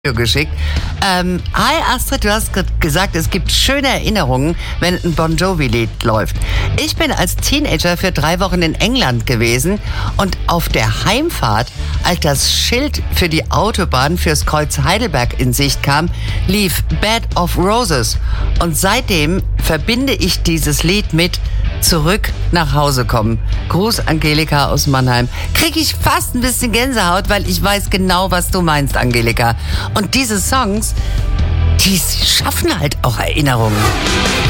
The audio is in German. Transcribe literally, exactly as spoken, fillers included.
geschickt. Ähm, hi Astrid, du hast gesagt, es gibt schöne Erinnerungen, wenn ein Bon Jovi-Lied läuft. Ich bin als Teenager für drei Wochen in England gewesen und auf der Heimfahrt, als das Schild für die Autobahn fürs Kreuz Heidelberg in Sicht kam, lief Bed of Roses. Und seitdem verbinde ich dieses Lied mit Zurück nach Hause kommen. Gruß, Angelika aus Mannheim. Krieg ich fast ein bisschen Gänsehaut, weil ich weiß genau, was du meinst, Angelika. Und diese Songs, die schaffen halt auch Erinnerungen.